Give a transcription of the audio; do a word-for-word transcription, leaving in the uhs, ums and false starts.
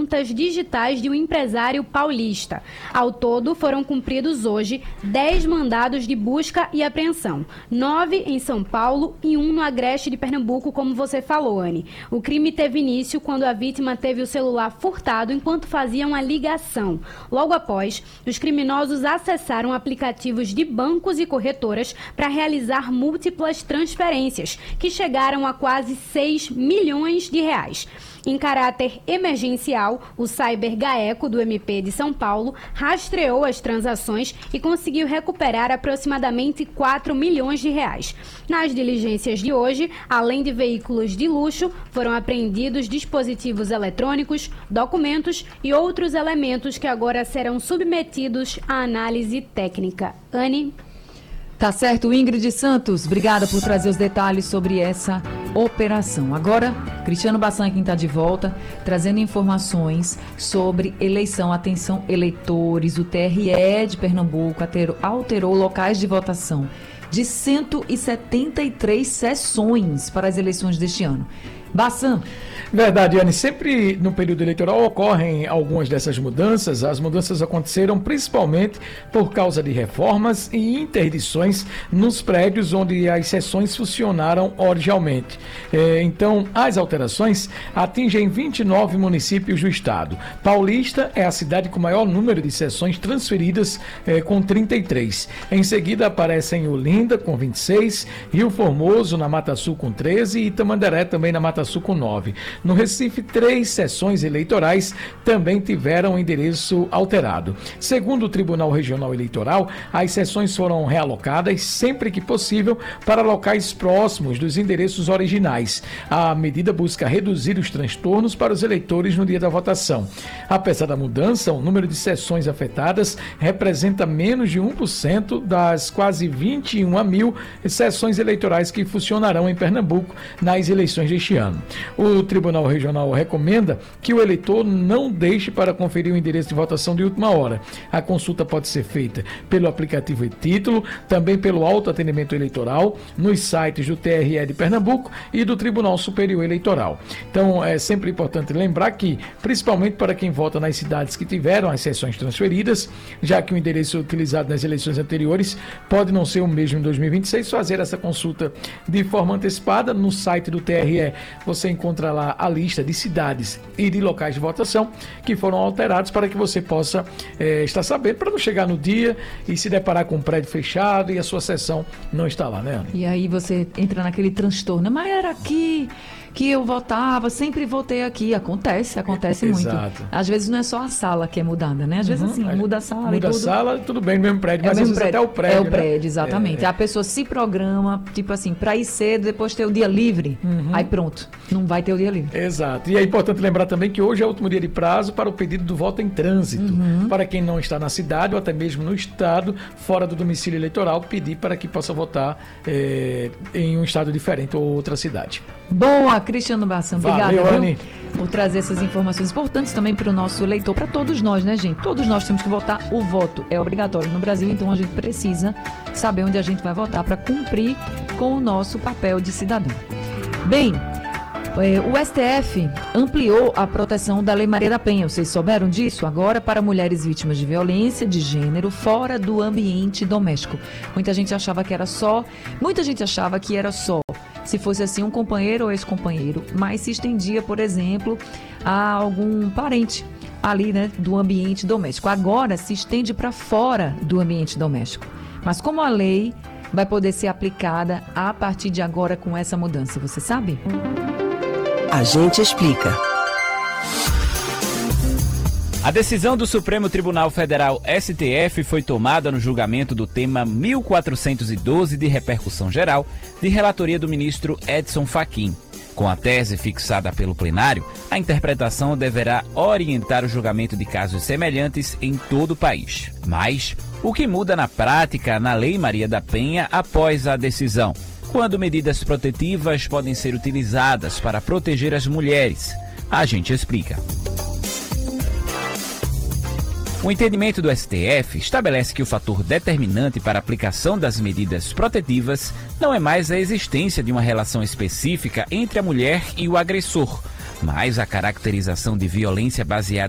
contas digitais de um empresário paulista. Ao todo, foram cumpridos hoje dez mandados de busca e apreensão, nove em São Paulo e um no Agreste de Pernambuco, como você falou, Anne. O crime teve início quando a vítima teve o celular furtado enquanto fazia uma ligação. Logo após, os criminosos acessaram aplicativos de bancos e corretoras para realizar múltiplas transferências, que chegaram a quase seis milhões de reais. Em caráter emergencial, o Cyber GAECO do M P de São Paulo rastreou as transações e conseguiu recuperar aproximadamente quatro milhões de reais. Nas diligências de hoje, além de veículos de luxo, foram apreendidos dispositivos eletrônicos, documentos e outros elementos que agora serão submetidos à análise técnica. Anne? Tá certo, Ingrid Santos, obrigada por trazer os detalhes sobre essa operação. Agora, Cristiano Bassan, quem está de volta, trazendo informações sobre eleição. Atenção, eleitores, o T R E de Pernambuco alterou, alterou locais de votação de cento e setenta e três sessões para as eleições deste ano. Bassan. Verdade, Anne. Sempre no período eleitoral ocorrem algumas dessas mudanças. As mudanças aconteceram principalmente por causa de reformas e interdições nos prédios onde as sessões funcionaram originalmente. É, então, as alterações atingem vinte e nove municípios do estado. Paulista é a cidade com maior número de sessões transferidas, é, com trinta e três. Em seguida aparecem Olinda com vinte e seis, Rio Formoso na Mata Sul com treze e Tamandaré também na Mata Sul com nove. No Recife, três sessões eleitorais também tiveram endereço alterado. Segundo o Tribunal Regional Eleitoral, as sessões foram realocadas sempre que possível para locais próximos dos endereços originais. A medida busca reduzir os transtornos para os eleitores no dia da votação. Apesar da mudança, o número de sessões afetadas representa menos de um por cento das quase vinte e uma mil sessões eleitorais que funcionarão em Pernambuco nas eleições deste ano. O Tribunal Regional recomenda que o eleitor não deixe para conferir o endereço de votação de última hora. A consulta pode ser feita pelo aplicativo e-Título, também pelo autoatendimento eleitoral, nos sites do T R E de Pernambuco e do Tribunal Superior Eleitoral. Então, é sempre importante lembrar que, principalmente para quem vota nas cidades que tiveram as sessões transferidas, já que o endereço utilizado nas eleições anteriores pode não ser o mesmo em dois mil e vinte e seis, fazer essa consulta de forma antecipada no site do T R E. Você encontra lá a lista de cidades e de locais de votação que foram alterados para que você possa é, estar sabendo, para não chegar no dia e se deparar com um prédio fechado e a sua sessão não está lá, né, Ana? E aí você entra naquele transtorno, mas era aqui que eu votava, sempre votei aqui. Acontece, acontece Exato. muito. Às vezes não é só a sala que é mudada, né? Às vezes Uhum. assim, muda a sala muda e tudo. a sala, tudo bem, no mesmo prédio, É mas o às mesmo vezes prédio. até o prédio, É o né? prédio, exatamente. É. A pessoa se programa, tipo assim, para ir cedo, depois ter o dia livre. Uhum. Aí pronto, não vai ter o dia livre. Exato. E é importante lembrar também que hoje é o último dia de prazo para o pedido do voto em trânsito. Uhum. Para quem não está na cidade ou até mesmo no estado, fora do domicílio eleitoral, pedir para que possa votar é, em um estado diferente ou outra cidade. Boa, Cristiano Bassan, obrigada. Valeu, viu, Anne. por trazer essas informações importantes também para o nosso eleitor, para todos nós, né, gente? Todos nós temos que votar. O voto é obrigatório no Brasil, então a gente precisa saber onde a gente vai votar para cumprir com o nosso papel de cidadão. Bem, o S T F ampliou a proteção da Lei Maria da Penha. Vocês souberam disso? Agora para mulheres vítimas de violência de gênero fora do ambiente doméstico. Muita gente achava que era só, muita gente achava que era só se fosse assim um companheiro ou ex-companheiro, mas se estendia, por exemplo, a algum parente ali, né, do ambiente doméstico. Agora se estende para fora do ambiente doméstico. Mas como a lei vai poder ser aplicada a partir de agora com essa mudança, você sabe? A gente explica. A decisão do Supremo Tribunal Federal S T F foi tomada no julgamento do tema mil quatrocentos e doze de repercussão geral, de relatoria do ministro Edson Fachin. Com a tese fixada pelo plenário, a interpretação deverá orientar o julgamento de casos semelhantes em todo o país. Mas o que muda na prática na Lei Maria da Penha após a decisão? Quando medidas protetivas podem ser utilizadas para proteger as mulheres? A gente explica. O entendimento do S T F estabelece que o fator determinante para a aplicação das medidas protetivas não é mais a existência de uma relação específica entre a mulher e o agressor, Mas a caracterização de violência baseada